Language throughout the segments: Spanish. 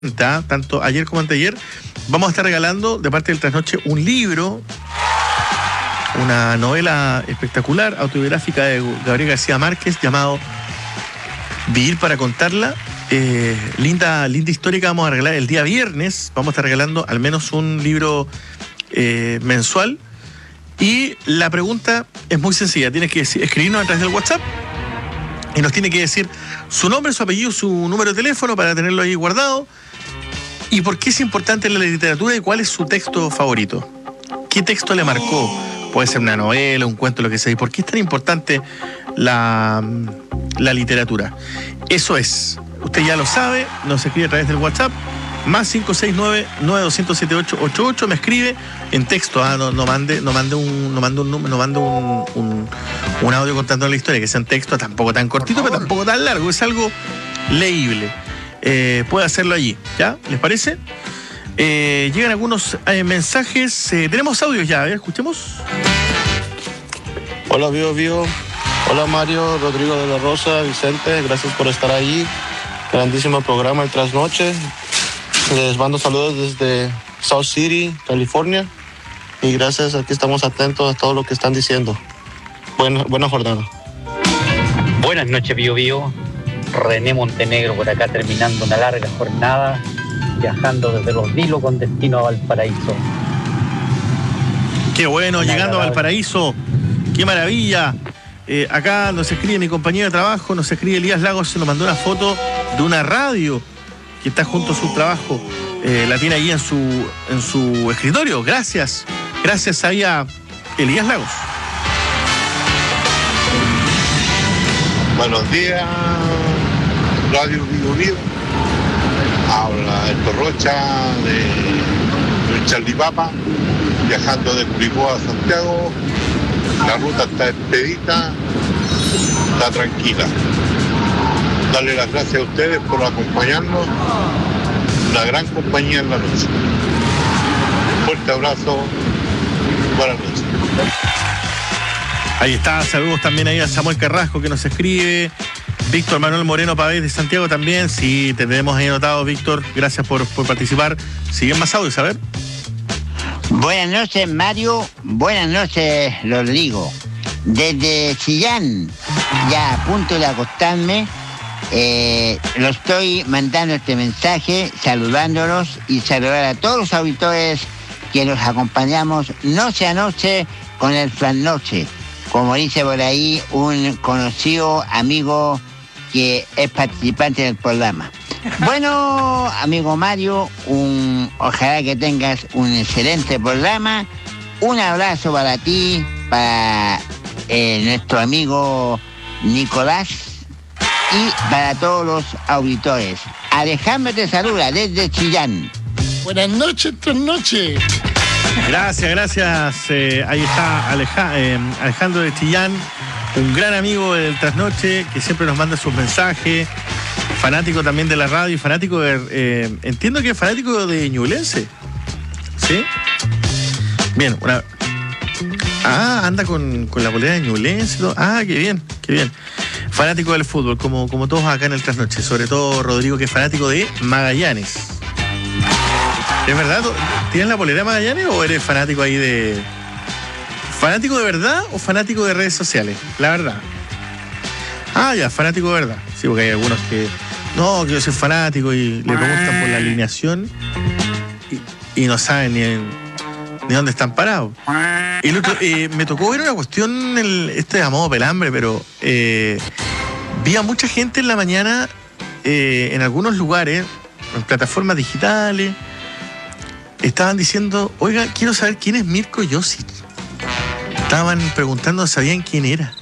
tanto ayer como anteayer, vamos a estar regalando de parte del Trasnoche un libro, una novela espectacular, autobiográfica de Gabriel García Márquez, llamado Vivir para contarla. Linda historia que vamos a regalar el día viernes. Vamos a estar regalando al menos un libro mensual. Y la pregunta es muy sencilla. Tienes que escribirnos a través del WhatsApp y nos tiene que decir su nombre, su apellido, su número de teléfono para tenerlo ahí guardado. Y por qué es importante la literatura y cuál es su texto favorito. ¿Qué texto le marcó? Puede ser una novela, un cuento, lo que sea. ¿Y por qué es tan importante la literatura? Eso es. Usted ya lo sabe, nos escribe a través del WhatsApp, más 569-9200-7888, me escribe en texto, no mande un audio contando la historia, que sea en texto, tampoco tan cortito, pero tampoco tan largo, es algo leíble. Puede hacerlo allí, ¿ya? ¿Les parece? Llegan algunos mensajes, tenemos audios ya, a ver, escuchemos. Hola, Bio. Hola, Mario, Rodrigo de la Rosa, Vicente, gracias por estar ahí. Grandísimo programa, el Trasnoche. Les mando saludos desde South City, California. Y gracias, aquí estamos atentos a todo lo que están diciendo. Buena jornada. Buenas noches, Bio. René Montenegro por acá, terminando una larga jornada, viajando desde Los Vilos con destino a Valparaíso. Qué bueno, llegando a Valparaíso. Qué maravilla. Acá nos escribe mi compañero de trabajo, nos escribe Elías Lagos, se nos mandó una foto de una radio que está junto a su trabajo. La tiene ahí en su escritorio. Gracias ahí a Elías Lagos. Buenos días, Radio Bio. Habla el Torrocha de Chalipapa, viajando de Curicó a Santiago. La ruta está expedita, está tranquila. Darle las gracias a ustedes por acompañarnos. Una gran compañía en la noche. Fuerte abrazo. Buenas noches. Ahí está, saludos también ahí a Samuel Carrasco que nos escribe. Víctor Manuel Moreno Pavés de Santiago también. Sí, te tenemos ahí anotado, Víctor. Gracias por participar. Siguen más audios, a ver. Buenas noches, Mario. Buenas noches, Rodrigo. Desde Chillán, ya a punto de acostarme, lo estoy mandando este mensaje, saludándolos y saludar a todos los auditores que nos acompañamos noche a noche con el Trasnoche. Como dice por ahí un conocido amigo que es participante del programa. Bueno, amigo Mario, ojalá que tengas un excelente programa. Un abrazo para ti, para nuestro amigo Nicolás y para todos los auditores. Alejandro te saluda desde Chillán. Buenas noches, Trasnoche. Gracias. Ahí está Alejandro de Chillán, un gran amigo del Trasnoche que siempre nos manda sus mensajes. Fanático también de la radio y fanático de... entiendo que es fanático de Ñublense. ¿Sí? Bien, anda con la polera de Ñublense y todo. Qué bien. Fanático del fútbol, como todos acá en el Trasnoche. Sobre todo Rodrigo, que es fanático de Magallanes. ¿Es verdad? ¿Tienes la polera de Magallanes o eres fanático ahí de... ¿Fanático de verdad o fanático de redes sociales? La verdad. Ya, fanático de verdad. Sí, porque hay algunos que... No, que yo soy fanático y le preguntan por la alineación y no saben ni dónde están parados. El otro, me tocó ver una cuestión, esto es a modo pelambre, pero vi a mucha gente en la mañana en algunos lugares, en plataformas digitales, estaban diciendo, oiga, quiero saber quién es Mirko Josic. Estaban preguntando, ¿sabían quién era?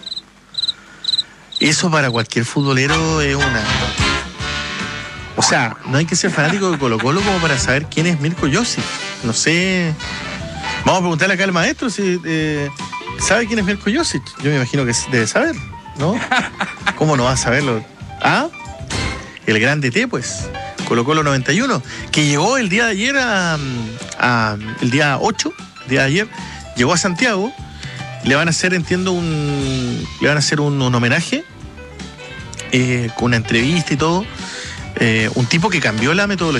Eso para cualquier futbolero es una... O sea, no hay que ser fanático de Colo-Colo como para saber quién es Mirko Josic. No sé... Vamos a preguntarle acá al maestro si sabe quién es Mirko Josic. Yo me imagino que debe saber, ¿no? ¿Cómo no va a saberlo? El gran DT, pues. Colo-Colo 91, que llegó el día de ayer el día 8, el día de ayer, llegó a Santiago. Le van a hacer, entiendo, un homenaje con una entrevista y todo. Un tipo que cambió la metodología